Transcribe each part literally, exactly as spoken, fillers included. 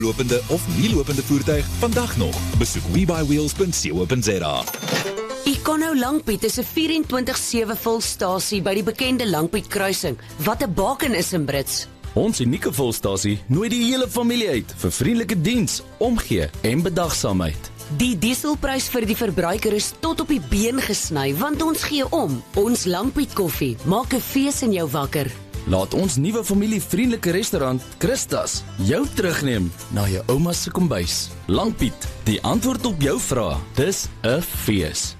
Lopende of nie lopende voertuig, vandag nog. Besoek webywheels punt co punt za. Econo Langpiet is 'n vierentwintig sewe volstasie by die bekende Langpiet kruising, wat 'n baken is in Brits. Ons unieke volstasie nooi die hele familie uit vir vriendelike diens, omgee en bedagsaamheid. Die dieselprys vir die verbruiker is tot op die been gesny, want ons gee om. Ons Langpiet koffie maak 'n fees in jou wakker. Laat ons nuwe familievriendelike restaurant, Christas, jou terugneem na jou ouma se kombuis. Langpiet, die antwoord op jou vraag. Dis 'n fees.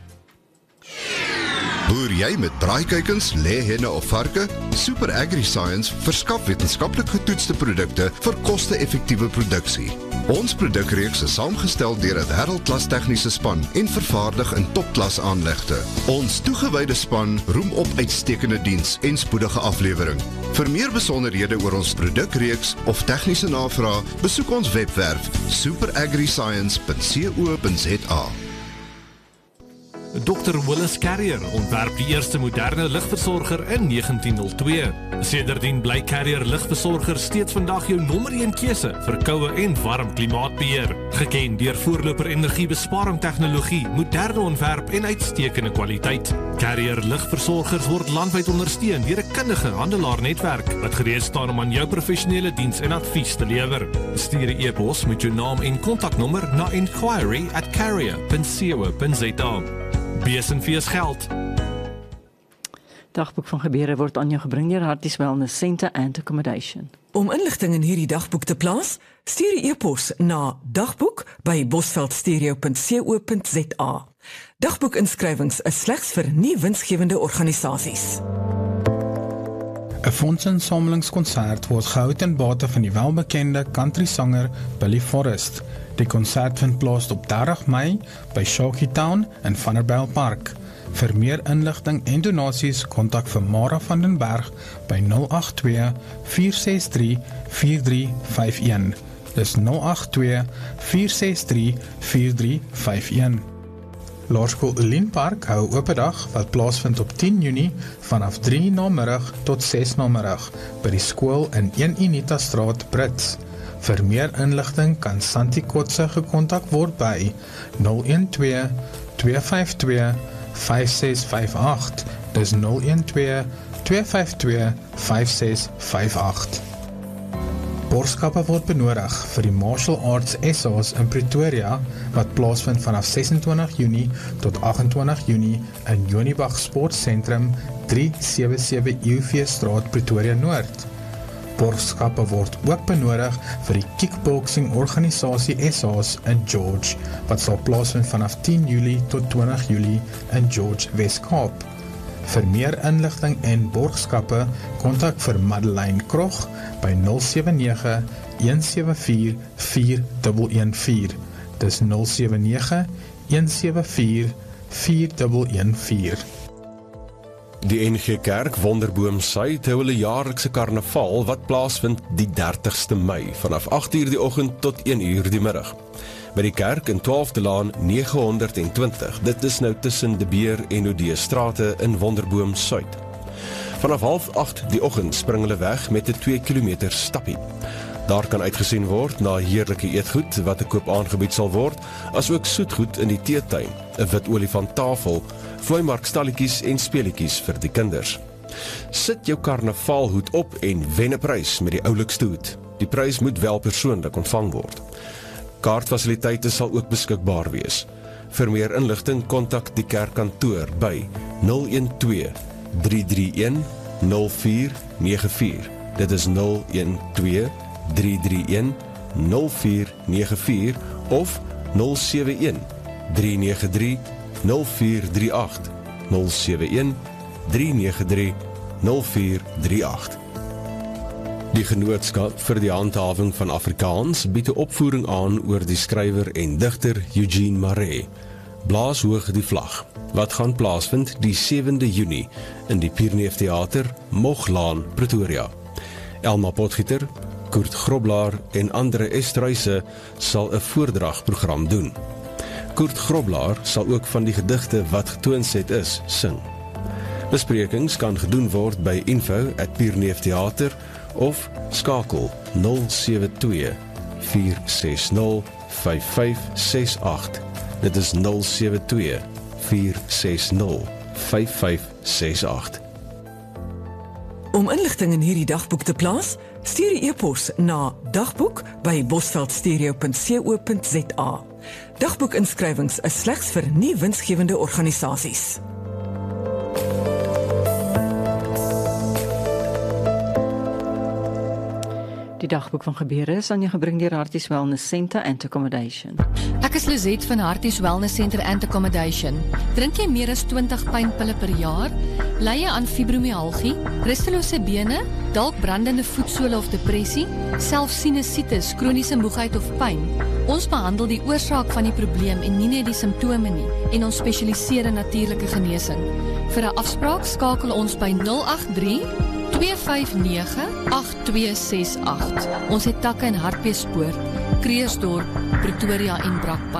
Boer jy met braaikuikens, lêhenne of varke? Super AgriScience verskaf wetenskaplik getoetste produkte vir koste-effektiewe produksie. Ons produkreeks is saamgestel deur 'n wêreldklas tegniese span en vervaardig in topklas aanlegte. Ons toegewyde span roem op uitstekende diens en spoedige aflewering. Vir meer besonderhede oor ons produkreeks of tegniese navraag, besoek ons webwerf super agri science punt co punt za. dokter Willis Carrier ontwerp die eerste moderne ligversorger in negentien nul twee. Sedertdien bly Carrier ligversorger steeds vandag jou nommer een keuse vir koue en warm klimaatbeheer. Geken deur voorloper energiebesparing tegnologie, moderne ontwerp en uitstekende kwaliteit. Carrier ligversorgers word landwyd ondersteun deur 'n kundige handelaarnetwerk wat gereed staan om aan jou professionele diens en advies te lewer. Stuur 'n e-pos met jou naam en kontaknommer na inquiry at carrier punt co punt za. Bees en fees geld. Dagboek van gebeure word aan jou gebring deur Harties Wellness Centre and Accommodation. Om inligting in hierdie dagboek te plaas, stuur 'n e-pos na dagboek by bosveldstereo punt co punt za. Dagboekinskrywings is slegs vir nie winsgewende organisasies. 'n Fondsinsamelingskonsert word gehou ten bate van die welbekende countrysanger Billy Forrest. Die konsert vind plaas op dertig Mei by Sharky Town in Vanderbijl Park. Vir meer inligting en donasies kontak vir Mara van den Berg by nul agt twee, vier ses drie, vier drie vyf een. Dis nul agt twee, vier ses drie, vier drie vyf een. Laerskool Olienpark hou ope dag wat plaasvind op tien Junie vanaf drie namiddag tot ses namiddag by die skool in een Unita Straat, Brits. Vir meer inligting kan Santi Kotse gekontak word by nul een twee, twee vyf twee, vyf ses vyf agt. Dis nul een twee, twee vyf twee, vyf ses vyf agt. Borgskappe word benodig vir die Martial Arts S A's in Pretoria wat plaasvind vanaf sesentwintig Junie tot achtentwintig Junie in Jonibag Sportcentrum drie sewe sewe U V Straat, Pretoria Noord. Borgskappe word ook benodig vir die kickboxing organisasie S A's in George, wat sal plaasvind vanaf tien Julie tot twintig Julie in George, Wes-Kaap. Vir meer inligting en borgskappe, kontak vir Madeleine Krog by nul sewe nege, een sewe vier, vier een een vier. Dis nul sewe nege, een sewe vier, vier een een vier. Die N G Kerk Wonderboom Suid hou hulle jaarlikse karnaval wat plaasvind die dertigste Mei vanaf agt uur die oggend tot een uur die middag. By die kerk in twaalfde Laan nege honderd twintig, dit is nou tussen De Beer en Oudee strate in Wonderboom Suid. Vanaf half agt die oggend spring hulle weg met 'n twee kilometer stappie. Daar kan uitgesien word na heerlike eetgoed wat 'n koop aangebied sal word, asook soetgoed in die teetuin, 'n wit olifantafel, vlooimarkstalletjies en speletjies vir die kinders. Sit jou karnavalhoed op en wen 'n prys met die oulikste hoed. Die prys moet wel persoonlik ontvang word. Kaartfasiliteite sal ook beskikbaar wees. Vir meer inligting kontak die kerkkantoor by nul een twee, drie drie een, nul vier nege vier. Dit is nul een twee, drie drie een, nul vier nege vier of nul sewe een, drie nege drie, nul vier drie agt, nul sewe een, drie nege drie, nul vier drie agt. Die Genootskap vir die Handhawing van Afrikaans bied 'n opvoering aan oor die skrywer en digter Eugene Marais, Blaas hoog die vlag, wat gaan plaasvind die sewende Junie in die Pierneef Theater, Moghlaan, Pretoria. Elma Potgieter, Kurt Groblaar en Andre Estruise sal 'n voordragprogram doen. Kurt Groblaar sal ook van die gedigte wat getoonset is, sing. Besprekings kan gedoen word by info at pierneeftheater of skakel nul sewe twee, vier ses nul, vyf vyf ses agt. Dit is nul sewe twee, vier ses nul, vyf vyf ses agt. Om inligting in hierdie dagboek te plaas, stuur 'n e-pos na dagboek by bosveldstereo punt co punt za. Dagboekinskrywings is slegs vir nie winsgewende organisasies. Die dagboek van gebeure is aan jou gebring deur Harties Wellness Centre and Accommodation. Ek is Lizet van Harties Wellness Centre and Accommodation. Drink jy meer as twintig pynpille per jaar? Ly jy aan fibromyalgie, rustelose bene, dalk brandende voetsole of depressie, selfs sinusitis, kroniese moegheid of pyn? Ons behandel die oorsaak van die probleem en nie net die simptome nie, en ons spesialiseer in natuurlike genesing. Vir 'n afspraak skakel ons by nul agt drie, twee vyf nege, agt twee ses agt. Ons het takke in Hartbeespoort, Kreersdorp, Pretoria en Brakpan.